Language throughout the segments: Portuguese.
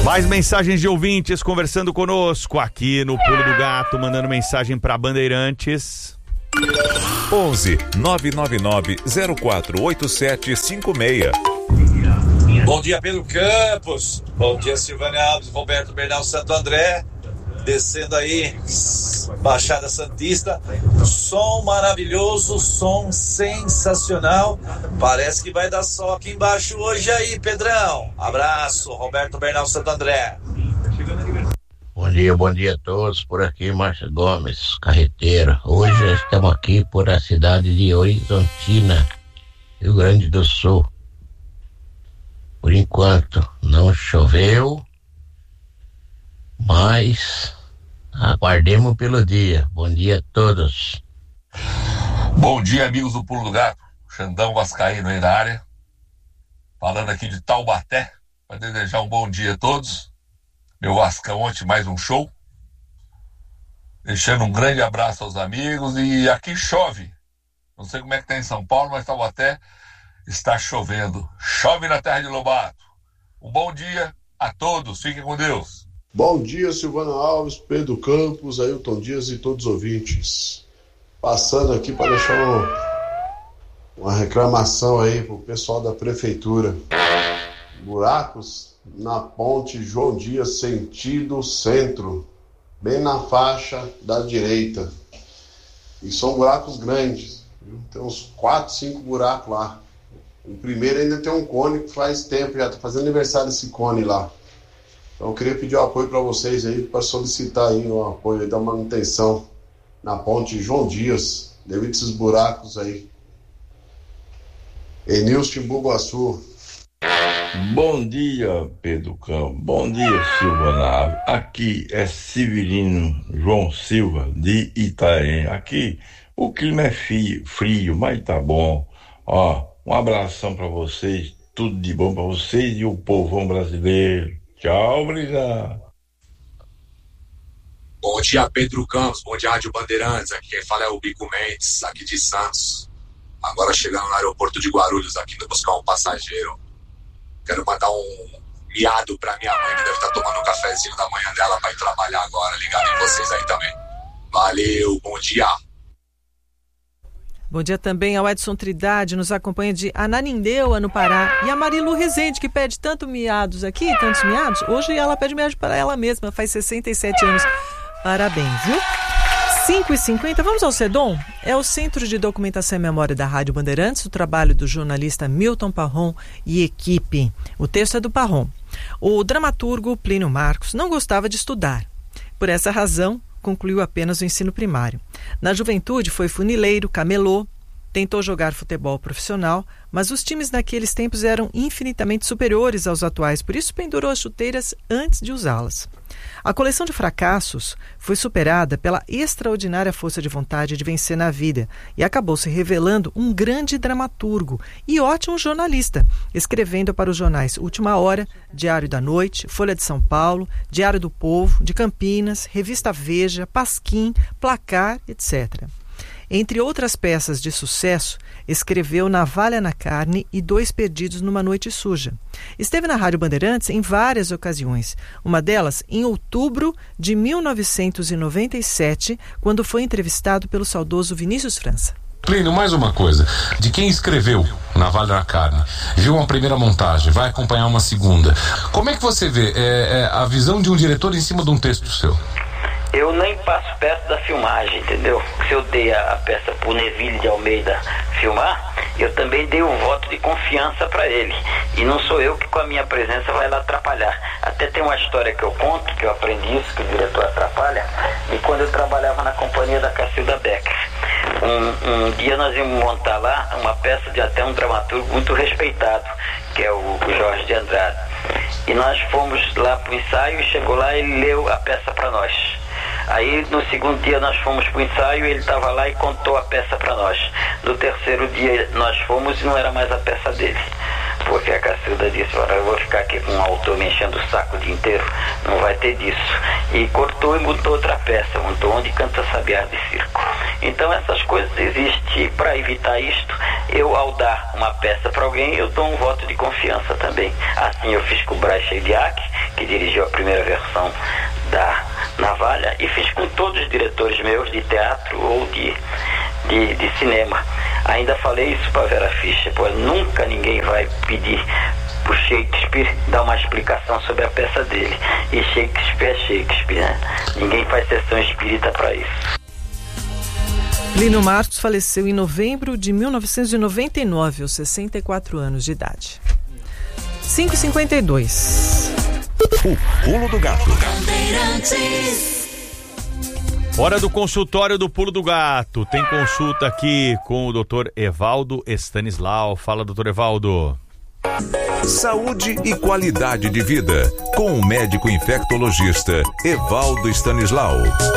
Mais mensagens de ouvintes conversando conosco aqui no Pulo do Gato, mandando mensagem para Bandeirantes. 11 999 048756. Bom dia, Pedro Campos. Bom dia, Silvânia Alves, Roberto Bernal, Santo André. Descendo aí, Baixada Santista. Som maravilhoso, som sensacional. Parece que vai dar sol aqui embaixo hoje aí, Pedrão. Abraço, Roberto Bernal, Santo André. Bom dia a todos. Por aqui, Márcio Gomes, carreteiro. Hoje estamos aqui por a cidade de Horizontina, Rio Grande do Sul. Por enquanto, não choveu, mas aguardemos pelo dia. Bom dia a todos. Bom dia, amigos do Pulo do Gato. Xandão Vascaíno aí na área. Falando aqui de Taubaté, para desejar um bom dia a todos. Meu Vascão ontem mais um show. Deixando um grande abraço aos amigos. E aqui chove. Não sei como é que tá em São Paulo, mas Taubaté está chovendo. Chove na terra de Lobato. Um bom dia a todos. Fiquem com Deus. Bom dia, Silvana Alves, Pedro Campos, Ailton Dias e todos os ouvintes. Passando aqui para deixar uma reclamação aí pro pessoal da prefeitura. Buracos na ponte João Dias, sentido centro, bem na faixa da direita. E são buracos grandes, viu? Tem uns 4, 5 buracos lá. O primeiro ainda tem um cone que faz tempo, já tá fazendo aniversário esse cone lá. Então eu queria pedir o apoio para vocês aí, para solicitar aí o apoio aí da manutenção na ponte João Dias, devido a esses buracos aí. Enilson Timbuguaçu. Bom dia, Pedro Campos. Bom dia, Silvana Alves. Aqui é Severino João Silva, de Itaém. Aqui o clima é frio, mas tá bom. Ó, um abração para vocês, tudo de bom para vocês e o povão brasileiro. Tchau, obrigado. Bom dia, Pedro Campos. Bom dia, Rádio Bandeirantes. Aqui quem fala é o Bico Mendes, aqui de Santos. Agora chegando no aeroporto de Guarulhos, aqui indo buscar um passageiro. Quero mandar um miado pra minha mãe, que deve estar tomando um cafezinho da manhã dela pra ir trabalhar agora. Ligado em vocês aí também. Valeu, bom dia. Bom dia também ao Edson Trindade, nos acompanha de Ananindeua, no Pará. E a Marilu Rezende, que pede tantos miados aqui, tantos miados. Hoje ela pede miados para ela mesma, faz 67 anos. Parabéns, viu? 5h50, vamos ao CEDOM? É o Centro de Documentação e Memória da Rádio Bandeirantes, o trabalho do jornalista Milton Parron e equipe. O texto é do Parron. O dramaturgo Plínio Marcos não gostava de estudar. Por essa razão, concluiu apenas o ensino primário. Na juventude foi funileiro, camelô, tentou jogar futebol profissional, mas os times naqueles tempos eram infinitamente superiores aos atuais, por isso pendurou as chuteiras antes de usá-las. A coleção de fracassos foi superada pela extraordinária força de vontade de vencer na vida e acabou se revelando um grande dramaturgo e ótimo jornalista, escrevendo para os jornais Última Hora, Diário da Noite, Folha de São Paulo, Diário do Povo, de Campinas, Revista Veja, Pasquim, Placar, etc. Entre outras peças de sucesso, escreveu Navalha na Carne e Dois Perdidos numa Noite Suja. Esteve na Rádio Bandeirantes em várias ocasiões, uma delas em outubro de 1997, quando foi entrevistado pelo saudoso Vinícius França. Plínio, mais uma coisa, de quem escreveu Navalha na Carne, viu uma primeira montagem, vai acompanhar uma segunda, como é que você vê a visão de um diretor em cima de um texto seu? Eu nem passo perto da filmagem, entendeu? Se eu dei a peça pro Neville de Almeida filmar, eu também dei o voto de confiança para ele. E não sou eu que com a minha presença vai lá atrapalhar. Até tem uma história que eu conto, que eu aprendi isso, que o diretor atrapalha, e quando eu trabalhava na companhia da Cacilda Becker. Um dia nós íamos montar lá uma peça de até um dramaturgo muito respeitado, que é o Jorge de Andrade. E nós fomos lá pro ensaio e chegou lá e ele leu a peça para nós. Aí no segundo dia nós fomos pro ensaio e ele estava lá e contou a peça para nós. No terceiro dia nós fomos e não era mais a peça dele. Porque a Cacilda disse, olha, eu vou ficar aqui com um autor me enchendo o saco o dia inteiro, não vai ter disso. E cortou e montou outra peça, montou Onde Canta Sabiá de Circo. Então essas coisas existem. E para evitar isto, eu ao dar uma peça para alguém, eu dou um voto de confiança também. Assim eu fiz com o Braz Chediak, que dirigiu a primeira versão da Navalha, e fiz com todos os diretores meus de teatro ou de cinema. Ainda falei isso para Vera Fischer, pô, nunca ninguém vai pedir pro Shakespeare dar uma explicação sobre a peça dele. E Shakespeare é Shakespeare, né? Ninguém faz sessão espírita para isso. Plínio Marcos faleceu em novembro de 1999, aos 64 anos de idade. 5h52. O Pulo do Gato. Hora do consultório do Pulo do Gato. Tem consulta aqui com o Dr. Evaldo Stanislau. Fala, Dr. Evaldo. Saúde e qualidade de vida, com o médico infectologista Evaldo Stanislau.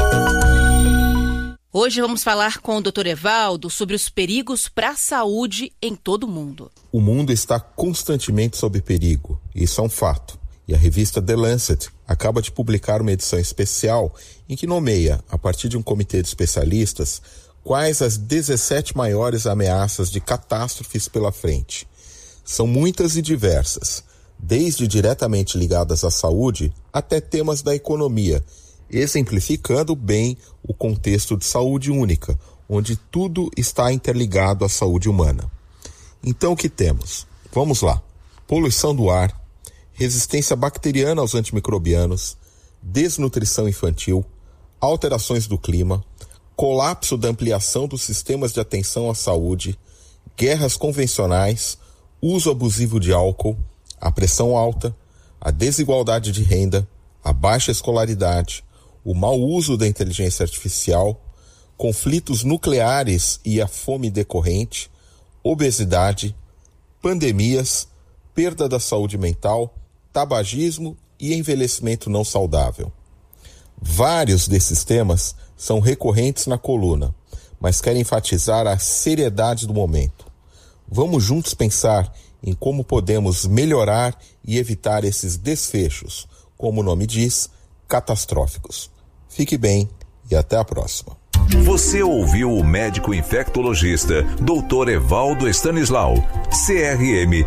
Hoje vamos falar com o Dr. Evaldo sobre os perigos para a saúde em todo o mundo. O mundo está constantemente sob perigo, isso é um fato. E a revista The Lancet acaba de publicar uma edição especial em que nomeia, a partir de um comitê de especialistas, quais as 17 maiores ameaças de catástrofes pela frente. São muitas e diversas, desde diretamente ligadas à saúde até temas da economia, exemplificando bem o contexto de saúde única, onde tudo está interligado à saúde humana. Então o que temos? Vamos lá. Poluição do ar, resistência bacteriana aos antimicrobianos, desnutrição infantil, alterações do clima, colapso da ampliação dos sistemas de atenção à saúde, guerras convencionais, uso abusivo de álcool, a pressão alta, a desigualdade de renda, a baixa escolaridade, o mau uso da inteligência artificial, conflitos nucleares e a fome decorrente, obesidade, pandemias, perda da saúde mental, tabagismo e envelhecimento não saudável. Vários desses temas são recorrentes na coluna, mas quero enfatizar a seriedade do momento. Vamos juntos pensar em como podemos melhorar e evitar esses desfechos, como o nome diz, catastróficos. Fique bem e até a próxima. Você ouviu o médico infectologista Dr. Evaldo Stanislau, CRM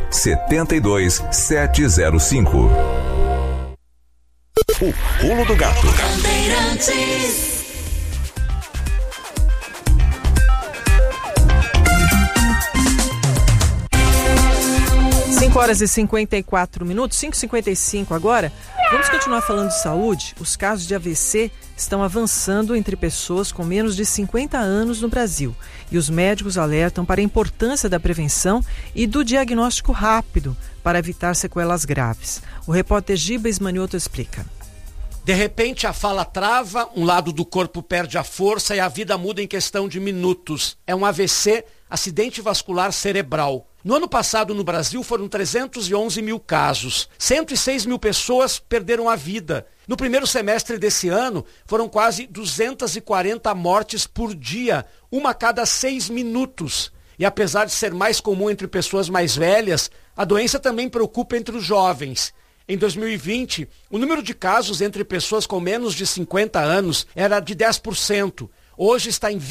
72705. O Pulo do Gato. 5h54, 5h55 agora. Vamos continuar falando de saúde. Os casos de AVC estão avançando entre pessoas com menos de 50 anos no Brasil. E os médicos alertam para a importância da prevenção e do diagnóstico rápido para evitar sequelas graves. O repórter Giba Ismanioto explica. De repente a fala trava, um lado do corpo perde a força e a vida muda em questão de minutos. É um AVC, acidente vascular cerebral. No ano passado, no Brasil, foram 311 mil casos. 106 mil pessoas perderam a vida. No primeiro semestre desse ano, foram quase 240 mortes por dia, uma a cada 6 minutos. E apesar de ser mais comum entre pessoas mais velhas, a doença também preocupa entre os jovens. Em 2020, o número de casos entre pessoas com menos de 50 anos era de 10%. Hoje está em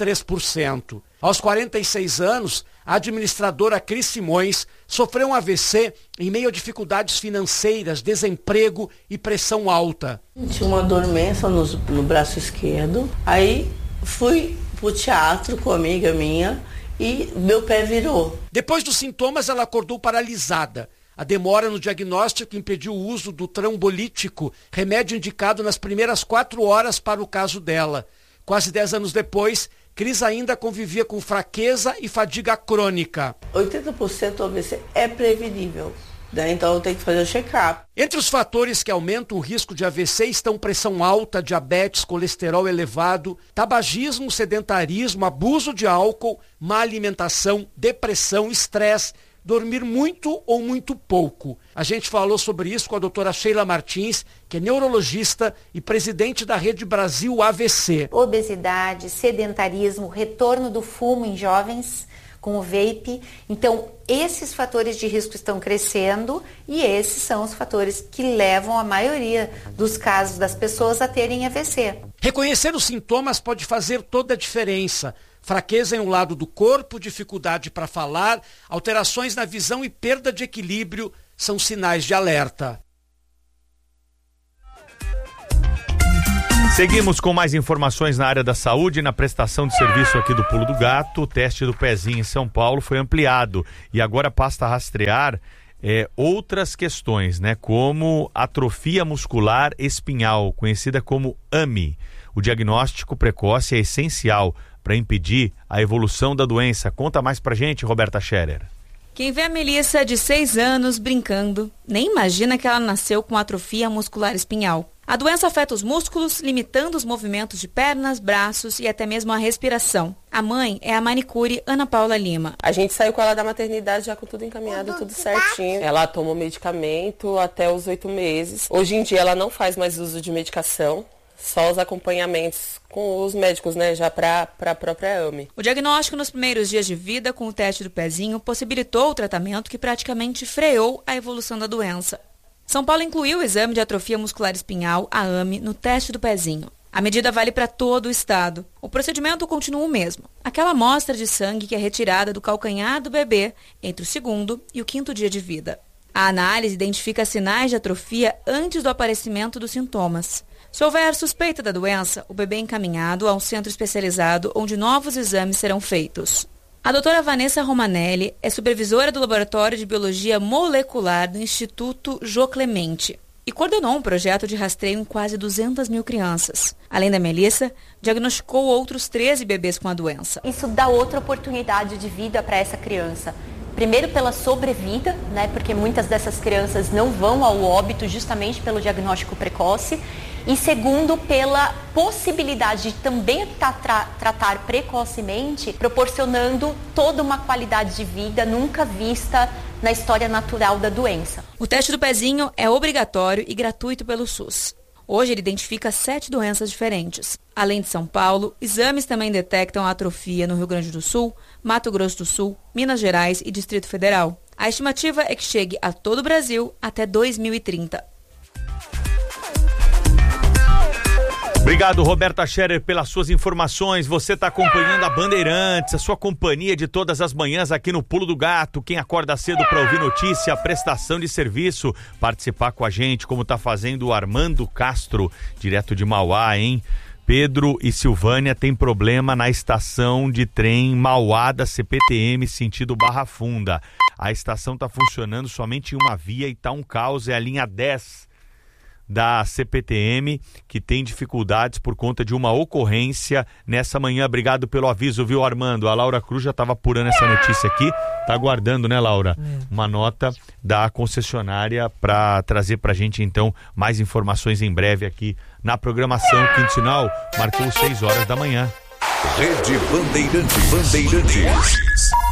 23%. Aos 46 anos, a administradora Cris Simões sofreu um AVC em meio a dificuldades financeiras, desemprego e pressão alta. Tinha uma dormência no braço esquerdo. Aí fui pro teatro com uma amiga minha e meu pé virou. Depois dos sintomas, ela acordou paralisada. A demora no diagnóstico impediu o uso do trombolítico, remédio indicado nas primeiras 4 horas para o caso dela. Quase 10 anos depois, Cris ainda convivia com fraqueza e fadiga crônica. 80% do AVC é prevenível, né? Então tem que fazer o check-up. Entre os fatores que aumentam o risco de AVC estão pressão alta, diabetes, colesterol elevado, tabagismo, sedentarismo, abuso de álcool, má alimentação, depressão, estresse, dormir muito ou muito pouco. A gente falou sobre isso com a doutora Sheila Martins, que é neurologista e presidente da Rede Brasil AVC. Obesidade, sedentarismo, retorno do fumo em jovens com o vape. Então, esses fatores de risco estão crescendo e esses são os fatores que levam a maioria dos casos das pessoas a terem AVC. Reconhecer os sintomas pode fazer toda a diferença. Fraqueza em um lado do corpo, dificuldade para falar, alterações na visão e perda de equilíbrio são sinais de alerta. Seguimos com mais informações na área da saúde. Na prestação de serviço aqui do Pulo do Gato, o teste do pezinho em São Paulo foi ampliado e agora passa a rastrear outras questões, né? Como atrofia muscular espinhal, conhecida como AMI. O diagnóstico precoce é essencial para impedir a evolução da doença. Conta mais pra gente, Roberta Scherer. Quem vê a Melissa de 6 anos brincando, nem imagina que ela nasceu com atrofia muscular espinhal. A doença afeta os músculos, limitando os movimentos de pernas, braços e até mesmo a respiração. A mãe é a manicure Ana Paula Lima. A gente saiu com ela da maternidade já com tudo encaminhado, tudo certinho. Ela tomou medicamento até os 8 meses. Hoje em dia ela não faz mais uso de medicação, só os acompanhamentos com os médicos, né, já para a própria AMI. O diagnóstico nos primeiros dias de vida com o teste do pezinho possibilitou o tratamento que praticamente freou a evolução da doença. São Paulo incluiu o exame de atrofia muscular espinhal, a AMI, no teste do pezinho. A medida vale para todo o estado. O procedimento continua o mesmo. Aquela amostra de sangue que é retirada do calcanhar do bebê entre o 2º e o 5º dia de vida. A análise identifica sinais de atrofia antes do aparecimento dos sintomas. Se houver suspeita da doença, o bebê é encaminhado a um centro especializado onde novos exames serão feitos. A doutora Vanessa Romanelli é supervisora do Laboratório de Biologia Molecular do Instituto Jô Clemente e coordenou um projeto de rastreio em quase 200 mil crianças. Além da Melissa, diagnosticou outros 13 bebês com a doença. Isso dá outra oportunidade de vida para essa criança. Primeiro pela sobrevida, né, porque muitas dessas crianças não vão ao óbito justamente pelo diagnóstico precoce. E segundo, pela possibilidade de também tratar precocemente, proporcionando toda uma qualidade de vida nunca vista na história natural da doença. O teste do pezinho é obrigatório e gratuito pelo SUS. Hoje ele identifica 7 doenças diferentes. Além de São Paulo, exames também detectam a atrofia no Rio Grande do Sul, Mato Grosso do Sul, Minas Gerais e Distrito Federal. A estimativa é que chegue a todo o Brasil até 2030. Obrigado, Roberta Scherer, pelas suas informações. Você está acompanhando a Bandeirantes, a sua companhia de todas as manhãs aqui no Pulo do Gato. Quem acorda cedo para ouvir notícia, prestação de serviço, participar com a gente, como está fazendo o Armando Castro, direto de Mauá, hein? Pedro e Silvânia tem problema na estação de trem Mauá da CPTM, sentido Barra Funda. A estação está funcionando somente em uma via e está um caos, é a linha 10 da CPTM, que tem dificuldades por conta de uma ocorrência nessa manhã. Obrigado pelo aviso, viu, Armando? A Laura Cruz já estava apurando essa notícia aqui, tá aguardando, né, Laura? Uma nota da concessionária para trazer pra gente, então, mais informações em breve aqui na programação. Quinto sinal marcou 6 horas da manhã. Rede Bandeirantes.